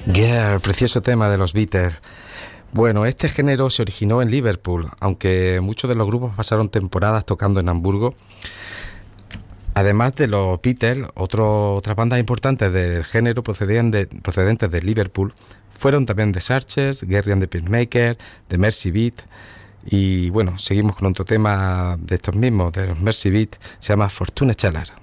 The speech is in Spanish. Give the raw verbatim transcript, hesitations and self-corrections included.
Girl, precioso tema de los Beatles. Bueno, este género se originó en Liverpool, aunque muchos de los grupos pasaron temporadas tocando en Hamburgo. Además de los Beatles, otro, otras bandas importantes del género procedían de, procedentes de Liverpool fueron también The Searchers, Gerry and the Pacemakers, The Mercy Beat. Y bueno, seguimos con otro tema de estos mismos, de los Mercy Beat, se llama Fortune Teller.